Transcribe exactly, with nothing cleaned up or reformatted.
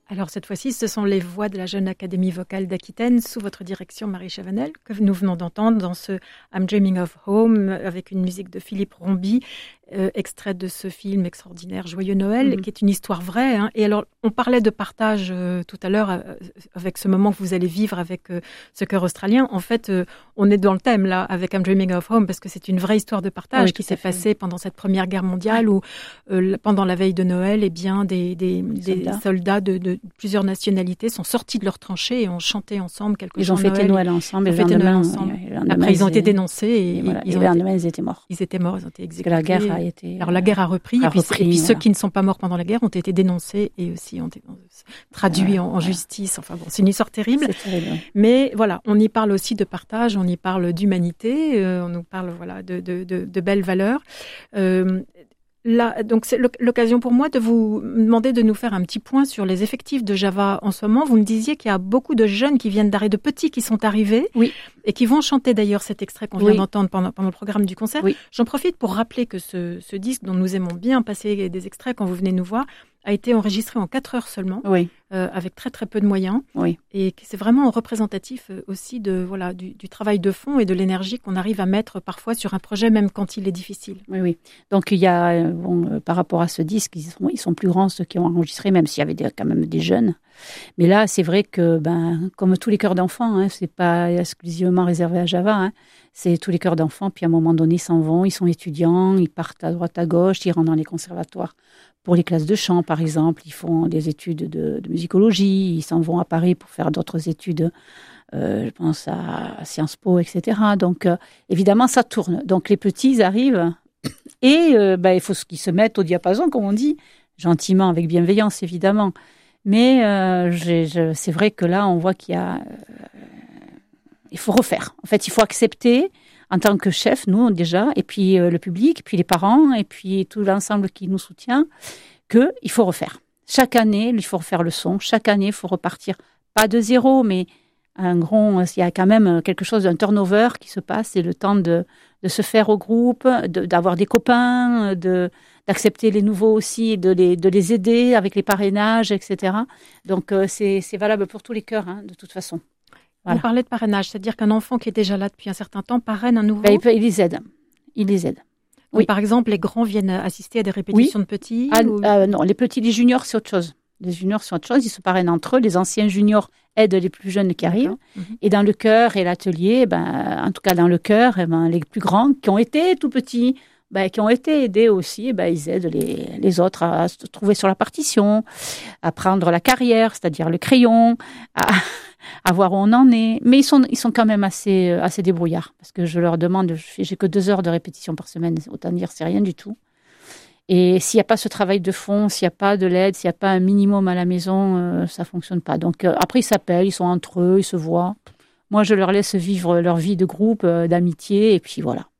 Alors cette fois-ci, ce sont les voix de la Jeune Académie Vocale d'Aquitaine, sous votre direction, Marie Chavanel, que nous venons d'entendre dans ce I'm Dreaming of Home, avec une musique de Philippe Rombi, euh, extrait de ce film extraordinaire Joyeux Noël, mmh. qui est une histoire vraie. Hein. Et alors, on parlait de partage euh, tout à l'heure, euh, avec ce moment que vous allez vivre avec euh, ce chœur australien. En fait, euh, on est dans le thème, là, avec I'm Dreaming of Home, parce que c'est une vraie histoire de partage oui, qui s'est passée pendant cette Première Guerre mondiale, où, euh, pendant la veille de Noël, eh bien, des, des, des soldats, soldats de, de plusieurs nationalités sont sortis de leurs tranchées et ont chanté ensemble quelque chose. Ils ont fêté Noël, Noël ensemble. Ils ont fêté Noël ensemble. Après, ils ont été dénoncés. Et, et, voilà. ils et ont le lendemain, ils étaient morts. Ils étaient morts, ils ont été exécutés. Parce que la guerre a été... Alors, la guerre a repris. A et puis, repris, et puis voilà. ceux qui ne sont pas morts pendant la guerre ont été dénoncés et aussi ont été traduits voilà. en, en justice. Enfin bon, c'est une histoire terrible. C'est terrible. Mais voilà, on y parle aussi de partage, on y parle d'humanité, euh, on nous parle voilà, de, de, de, de belles valeurs. Euh, Là, donc c'est l'occasion pour moi de vous demander de nous faire un petit point sur les effectifs de Java en ce moment. Vous me disiez qu'il y a beaucoup de jeunes qui viennent d'arrêt, de petits qui sont arrivés oui. et qui vont chanter d'ailleurs cet extrait qu'on vient oui. d'entendre pendant, pendant le programme du concert. Oui. J'en profite pour rappeler que ce, ce disque dont nous aimons bien passer des extraits quand vous venez nous voir a été enregistré en quatre heures seulement, oui. euh, avec très très peu de moyens, oui. et que c'est vraiment représentatif aussi de voilà du, du travail de fond et de l'énergie qu'on arrive à mettre parfois sur un projet, même quand il est difficile. Oui, oui. Donc il y a, bon, euh, par rapport à ce disque, ils sont, ils sont plus grands ceux qui ont enregistré, même s'il y avait des, quand même des jeunes. Mais là, c'est vrai que, ben, comme tous les chœurs d'enfants, hein, c'est pas exclusivement réservé à Java. Hein, c'est tous les chœurs d'enfants. Puis à un moment donné, ils s'en vont, ils sont étudiants, ils partent à droite à gauche, ils rentrent dans les conservatoires. Pour les classes de chant, par exemple, ils font des études de, de musicologie, ils s'en vont à Paris pour faire d'autres études, euh, je pense à, à Sciences Po, et cetera. Donc, euh, évidemment, ça tourne. Donc, les petits, ils arrivent et euh, bah, il faut qu'ils se mettent au diapason, comme on dit, gentiment, avec bienveillance, évidemment. Mais euh, j'ai, je, c'est vrai que là, on voit qu'il y a... Euh, il faut refaire. En fait, il faut accepter... en tant que chef, nous déjà, et puis euh, le public, puis les parents, et puis tout l'ensemble qui nous soutient, qu'il faut refaire. Chaque année, il faut refaire le son. Chaque année, il faut repartir, pas de zéro, mais un gros, il y a quand même quelque chose d'un turnover qui se passe. C'est le temps de, de se faire au groupe, de, d'avoir des copains, de, d'accepter les nouveaux aussi, de les, de les aider avec les parrainages, et cetera. Donc, euh, c'est, c'est valable pour tous les chœurs, hein, de toute façon. Voilà. Vous parlez de parrainage, c'est-à-dire qu'un enfant qui est déjà là depuis un certain temps parraine un nouveau. Ben, il, peut, il les aide. Il les aide. Donc, oui. Par exemple, les grands viennent assister à des répétitions oui. de petits ah, ou... euh, Non, les petits, les juniors, c'est autre chose. Les juniors, c'est autre chose. Ils se parrainent entre eux. Les anciens juniors aident les plus jeunes qui arrivent. Mm-hmm. Et dans le chœur et l'atelier, ben, en tout cas dans le chœur, eh ben, les plus grands qui ont été tout petits, ben, qui ont été aidés aussi, ben, ils aident les, les autres à se trouver sur la partition, à prendre la carrière, c'est-à-dire le crayon, à... à voir où on en est. Mais ils sont, ils sont quand même assez, assez débrouillards. Parce que je leur demande, je fais, j'ai que deux heures de répétition par semaine. Autant dire, c'est rien du tout. Et s'il n'y a pas ce travail de fond, s'il n'y a pas de l'aide, s'il n'y a pas un minimum à la maison, euh, ça ne fonctionne pas. Donc euh, après, ils s'appellent, ils sont entre eux, ils se voient. Moi, je leur laisse vivre leur vie de groupe, euh, d'amitié. Et puis voilà.